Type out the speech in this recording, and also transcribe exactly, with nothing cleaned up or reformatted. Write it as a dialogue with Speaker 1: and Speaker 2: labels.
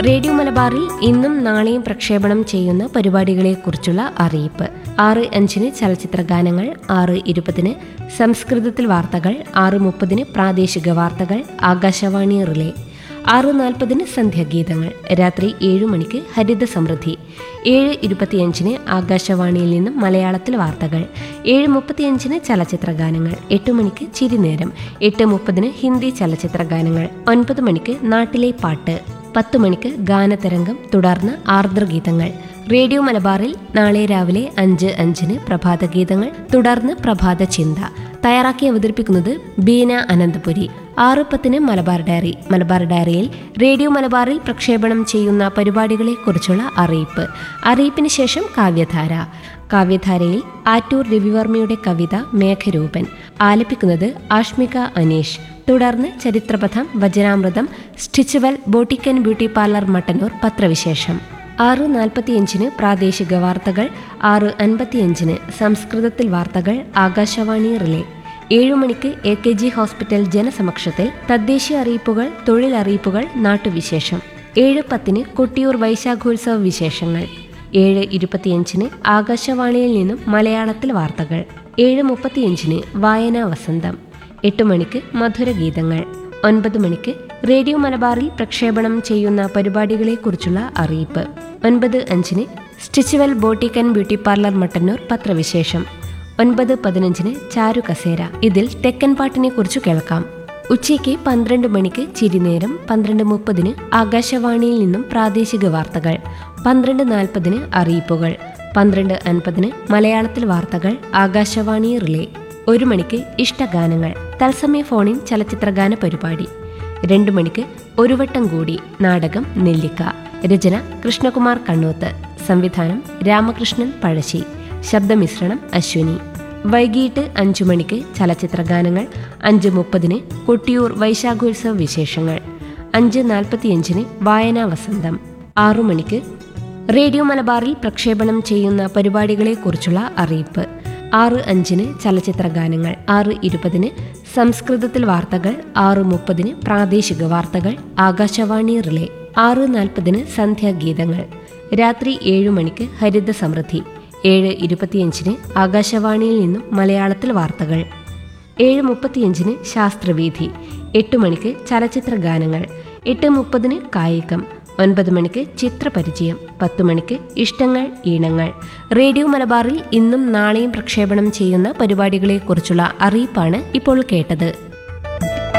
Speaker 1: Radio മലബാറിൽ ഇന്നും നാളെയും പ്രക്ഷേപണം ചെയ്യുന്ന പരിപാടികളെക്കുറിച്ചുള്ള അറിയിപ്പ്. ആറ് അഞ്ചിന് ചലച്ചിത്ര ഗാനങ്ങൾ, ആറ് ഇരുപതിന് സംസ്കൃതത്തിൽ വാർത്തകൾ, ആറ് മുപ്പതിന് പ്രാദേശിക വാർത്തകൾ ആകാശവാണി റിലേ, ആറ് നാൽപ്പതിന് സന്ധ്യാഗീതങ്ങൾ, രാത്രി ഏഴു മണിക്ക് ഹരിത സമൃദ്ധി, ഏഴ് ഇരുപത്തിയഞ്ചിന് ആകാശവാണിയിൽ നിന്നും മലയാളത്തിൽ വാർത്തകൾ, ഏഴ് മുപ്പത്തിയഞ്ചിന് ചലച്ചിത്ര ഗാനങ്ങൾ, എട്ട് മണിക്ക് ചിരിനേരം, എട്ട് മുപ്പതിന് ഹിന്ദി ചലച്ചിത്ര ഗാനങ്ങൾ, ഒൻപത് മണിക്ക് നാട്ടിലെ പാട്ട്, പത്ത് മണിക്ക് ഗാനതരംഗം, തുടർന്ന് ആർദ്രഗീതങ്ങൾ. റേഡിയോ മലബാറിൽ നാളെ രാവിലെ അഞ്ച് അഞ്ചിന് പ്രഭാതഗീതങ്ങൾ, തുടർന്ന് പ്രഭാത ചിന്ത. തയ്യാറാക്കി അവതരിപ്പിക്കുന്നത് ബീന അനന്തപുരി. ആറ് പത്തിന് മലബാർ ഡയറി. മലബാർ ഡയറിയിൽ റേഡിയോ മലബാറിൽ പ്രക്ഷേപണം ചെയ്യുന്ന പരിപാടികളെക്കുറിച്ചുള്ള അറിയിപ്പ്. അറിയിപ്പിന് ശേഷം കാവ്യധാര. കാവ്യധാരയിൽ ആറ്റൂർ രവിവർമ്മയുടെ കവിത മേഘരൂപൻ. ആലപിക്കുന്നത് ആഷ്മിക അനീഷ്. തുടർന്ന് ചരിത്രപഥം, വചനാമൃതം, സ്റ്റിച്ചുവൽ boutique and beauty parlour Mattannur പത്രവിശേഷം. ആറ് നാൽപ്പത്തിയഞ്ചിന് പ്രാദേശിക വാർത്തകൾ, ആറ് അൻപത്തിയഞ്ചിന് സംസ്കൃതത്തിൽ വാർത്തകൾ Akashvani relay, ഏഴുമണിക്ക് A K G hospital ജനസമക്ഷത്തിൽ തദ്ദേശീയ അറിയിപ്പുകൾ, തൊഴിലറിയിപ്പുകൾ, നാട്ടുവിശേഷം. ഏഴ് പത്തിന് കൊട്ടിയൂർ വൈശാഖോത്സവ വിശേഷങ്ങൾ. ഏഴ് ഇരുപത്തിയഞ്ചിന് ആകാശവാണിയിൽ നിന്നും മലയാളത്തിൽ വാർത്തകൾ. ഏഴ് മുപ്പത്തിയഞ്ചിന് വായനാ വസന്തം. എട്ട് മണിക്ക് മധുരഗീതങ്ങൾ. ഒൻപത് മണിക്ക് റേഡിയോ മലബാറിൽ പ്രക്ഷേപണം ചെയ്യുന്ന പരിപാടികളെക്കുറിച്ചുള്ള അറിയിപ്പ്. ഒൻപത് അഞ്ചിന് സ്റ്റിച്ചുവൽ boutique and beauty parlour Mattannur പത്രവിശേഷം. ഒൻപത് പതിനഞ്ചിന് ചാരു കസേര. ഇതിൽ തെക്കൻ പാട്ടിനെ കുറിച്ച് കേൾക്കാം. ഉച്ചയ്ക്ക് പന്ത്രണ്ട് മണിക്ക് ചിരിനേരം, പന്ത്രണ്ട് മുപ്പതിന് ആകാശവാണിയിൽ നിന്നും പ്രാദേശിക വാർത്തകൾ, പന്ത്രണ്ട് നാൽപ്പതിന് അറിയിപ്പുകൾ, പന്ത്രണ്ട് അൻപതിന് മലയാളത്തിൽ വാർത്തകൾ ആകാശവാണി റിലേ, ഒരു മണിക്ക് ഇഷ്ടഗാനങ്ങൾ, തത്സമയ ഫോണിൻ ചലച്ചിത്രഗാന പരിപാടി. രണ്ടു മണിക്ക് ഒരു വട്ടം കൂടി നാടകം നെല്ലിക്ക. രചന കൃഷ്ണകുമാർ കണ്ണൂത്ത്, സംവിധാനം രാമകൃഷ്ണൻ പഴശ്ശി, ശബ്ദമിശ്രണം അശ്വിനി. വൈകിട്ട് അഞ്ചു മണിക്ക് ചലച്ചിത്ര ഗാനങ്ങൾ, അഞ്ച് മുപ്പതിന് കൊട്ടിയൂർ വൈശാഖോത്സവ വിശേഷങ്ങൾ, അഞ്ച് നാൽപ്പത്തിയഞ്ചിന് വായനാ വസന്തം. ആറു മണിക്ക് റേഡിയോ മലബാറിൽ പ്രക്ഷേപണം ചെയ്യുന്ന പരിപാടികളെക്കുറിച്ചുള്ള അറിയിപ്പ്. ആറ് അഞ്ചിന് ചലച്ചിത്ര ഗാനങ്ങൾ, ആറ് ഇരുപതിന് സംസ്കൃതത്തിൽ വാർത്തകൾ, ആറ് മുപ്പതിന് പ്രാദേശിക വാർത്തകൾ ആകാശവാണി റിലേ, ആറ് നാൽപ്പതിന് സന്ധ്യാഗീതങ്ങൾ, രാത്രി ഏഴു മണിക്ക് ഹരിത സമൃദ്ധി, ഏഴ് ഇരുപത്തിയഞ്ചിന് ആകാശവാണിയിൽ നിന്നും മലയാളത്തിൽ വാർത്തകൾ, ഏഴ് മുപ്പത്തിയഞ്ചിന് ശാസ്ത്രവീഥി, എട്ട് മണിക്ക് ചലച്ചിത്ര ഗാനങ്ങൾ, എട്ട് മുപ്പതിന് കായികം, ഒൻപത് മണിക്ക് ചിത്രപരിചയം, പത്ത് മണിക്ക് ഇഷ്ടങ്ങൾ ഈണങ്ങൾ. റേഡിയോ മലബാറിൽ ഇന്നും നാളെയും പ്രക്ഷേപണം ചെയ്യുന്ന പരിപാടികളെക്കുറിച്ചുള്ള അറിയിപ്പാണ് ഇപ്പോൾ കേട്ടത്.